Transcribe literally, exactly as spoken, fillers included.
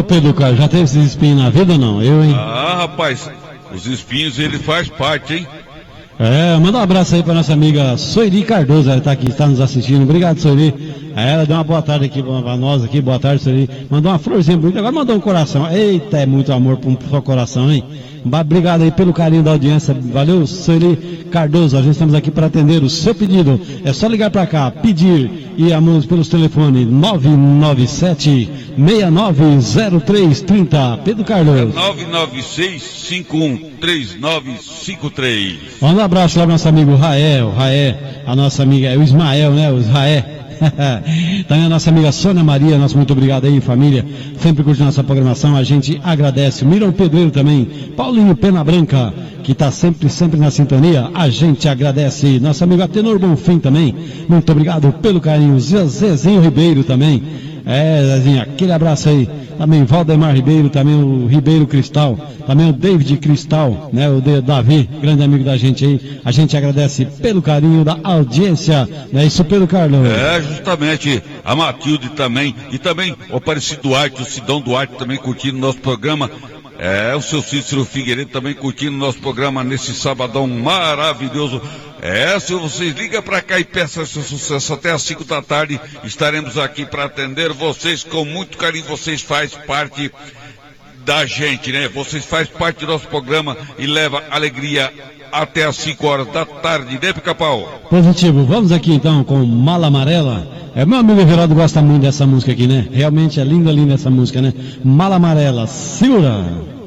Ô Pedro Carlos, já teve esses espinhos na vida ou não? Eu, hein? Ah, rapaz, os espinhos ele faz parte, hein? É, manda um abraço aí pra nossa amiga Soiri Cardoso, ela tá aqui, está nos assistindo. Obrigado, Soiri. Ela deu uma boa tarde aqui pra nós aqui, boa tarde, Soiri. Mandou uma florzinha bonita, agora mandou um coração. Eita, é muito amor pra um só coração, hein? Obrigado aí pelo carinho da audiência. Valeu, Soiri Cardoso. A gente estamos aqui para atender o seu pedido. É só ligar para cá, pedir e amamos pelos telefones nove nove sete, seis nove zero três três zero. Pedro Carlos. nove nove seis, cinco um três nove cinco três. Manda um abraço lá pro nosso amigo Raé, o Raé, a nossa amiga, é o Ismael, né? O Raé. Também a nossa amiga Sônia Maria, nosso muito obrigado aí, família, sempre curtindo nossa programação, a gente agradece. O Mirão Pedreiro também, Paulinho Pena Branca, que está sempre, sempre na sintonia, a gente agradece. Nosso amigo Atenor Bonfim também, muito obrigado pelo carinho. Zezinho Ribeiro também, é, Zezinho, aquele abraço aí. Também Valdemar Ribeiro, também o Ribeiro Cristal, também o David Cristal, né, o de Davi, grande amigo da gente aí. A gente agradece pelo carinho da audiência, né, isso Pedro Carlos. É, justamente, a Matilde também, e também o Aparecido Duarte, o Sidão Duarte também curtindo nosso programa. É, o seu Cícero Figueiredo também curtindo nosso programa nesse sabadão maravilhoso. É, se vocês ligam pra cá e peçam seu sucesso até às cinco da tarde, estaremos aqui para atender vocês com muito carinho. Vocês fazem parte da gente, né? Vocês fazem parte do nosso programa e leva alegria até às cinco horas da tarde, né, Pica-Pau? Positivo. Vamos aqui então com Mala Amarela. É, meu amigo Everaldo gosta muito dessa música aqui, né? Realmente é linda, linda essa música, né? Mala Amarela, segura!